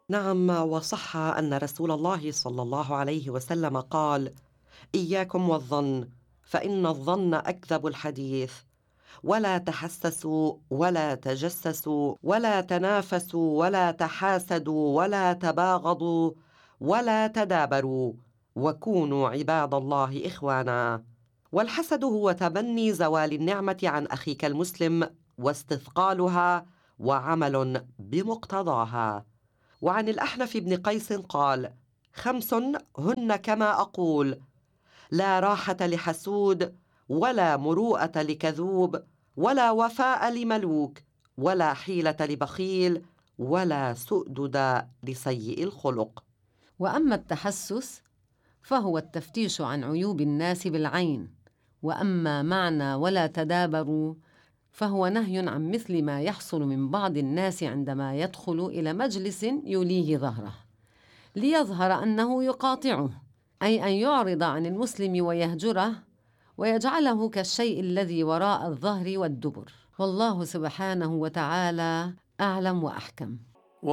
نعم، وصح أن رسول الله صلى الله عليه وسلم قال: إياكم والظن، فإن الظن أكذب الحديث. ولا تحسسوا ولا تجسسوا ولا تنافسوا ولا تحاسدوا ولا تباغضوا ولا تدابروا، وكونوا عباد الله إخوانا. والحسد هو تمني زوال النعمة عن أخيك المسلم واستثقالها وعمل بمقتضاها. وعن الأحنف بن قيس قال: خمس هن كما أقول: لا راحة لحسود، ولا مروءة لكذوب، ولا وفاء لملوك، ولا حيلة لبخيل، ولا سؤدد لسيء الخلق. وأما التحسس فهو التفتيش عن عيوب الناس بالعين، وأما معنى ولا تدابروا فهو نهي عن مثل ما يحصل من بعض الناس عندما يدخل إلى مجلس يليه ظهره ليظهر أنه يقاطعه، أي أن يعرض عن المسلم ويهجره ويجعله كالشيء الذي وراء الظهر والدبر. والله سبحانه وتعالى أعلم وأحكم.